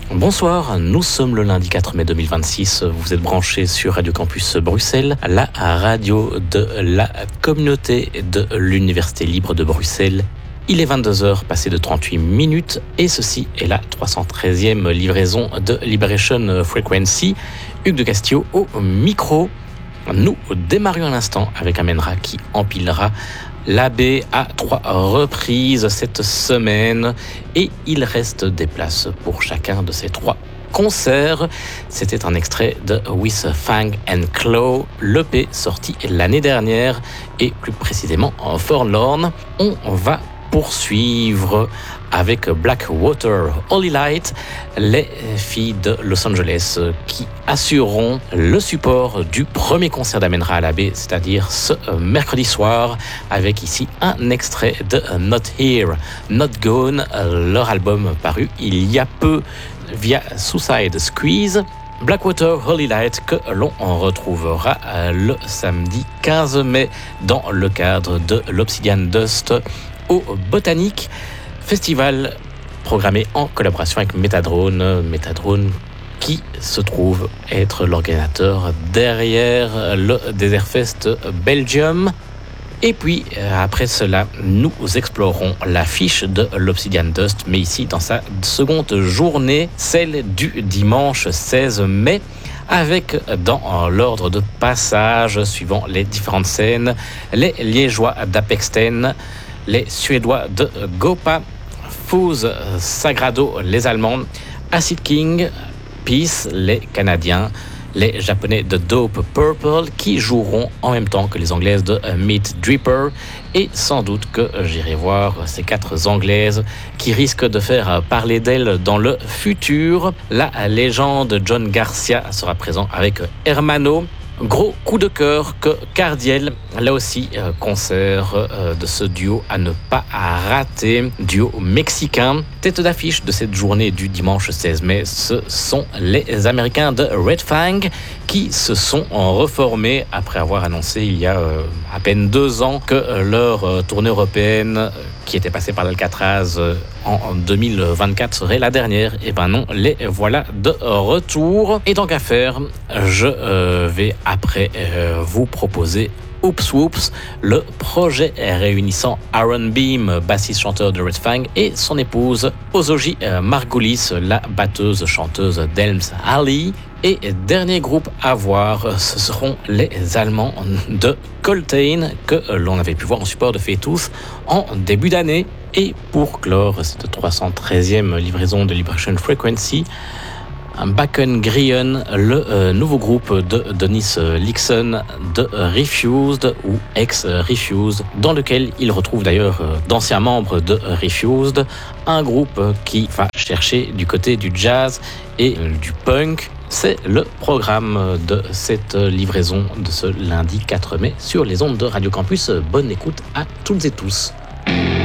Bonsoir, nous sommes le lundi 4 mai 2026, vous êtes branchés sur Radio Campus Bruxelles, la radio de la communauté de l'Université libre de Bruxelles. Il est 22h, passé de 38 minutes, et ceci est la 313e livraison de Liberation Frequency. Hugues de Castillo au micro. Nous démarrions à l'instant avec Amenra qui empilera l'AB à 3 reprises cette semaine et il reste des places pour chacun de ces 3 concerts. C'était un extrait de With Fang and Claw, l'EP sorti l'année dernière et plus précisément en Forlorn. On va poursuivre avec Blackwater Holy Light, les filles de Los Angeles qui assureront le support du premier concert d'Amenra à l'AB, c'est-à-dire ce mercredi soir, avec ici un extrait de Not Here, Not Gone, leur album paru il y a peu via Suicide Squeeze. Blackwater Holy Light que l'on retrouvera le samedi 15 mai dans le cadre de l'Obsidian Dust au Botanique, festival programmé en collaboration avec Metadrone qui se trouve être l'organisateur derrière le Desert Fest Belgium. Et puis après cela, nous explorerons l'affiche de l'Obsidian Dust, mais ici dans sa seconde journée, celle du dimanche 16 mai, avec dans l'ordre de passage, suivant les différentes scènes, les Liégeois d'Apex 10, les Suédois de Gopa, Fuse Sagrado, les Allemands, Acid King, Peace, les Canadiens, les Japonais de Dope Purple qui joueront en même temps que les Anglaises de Meat Dripper, et sans doute que j'irai voir ces 4 Anglaises qui risquent de faire parler d'elles dans le futur. La légende John Garcia sera présent avec Hermano. Gros coup de cœur que Cardiel, là aussi concert de ce duo à ne pas rater, duo mexicain. Tête d'affiche de cette journée du dimanche 16 mai, ce sont les Américains de Red Fang qui se sont reformés après avoir annoncé il y a à peine 2 ans que leur tournée européenne qui était passée par l'Alcatraz en 2024 serait la dernière. Et ben non, les voilà de retour. Et tant qu'à faire, je vais après vous proposer Oops Whoops, le projet réunissant Aaron Beam, bassiste-chanteur de Red Fang, et son épouse Ozoji Margulis, la batteuse-chanteuse d'Elms Alley. Et dernier groupe à voir, ce seront les Allemands de Coltrane, que l'on avait pu voir en support de Fetus en début d'année. Et pour clore cette 313e livraison de Liberation Frequency, Backen Grien, le nouveau groupe de Dennis Lixon de Refused ou ex-Refused, dans lequel il retrouve d'ailleurs d'anciens membres de Refused, un groupe qui va chercher du côté du jazz et du punk. C'est le programme de cette livraison de ce lundi 4 mai sur les ondes de Radio Campus. Bonne écoute à toutes et tous.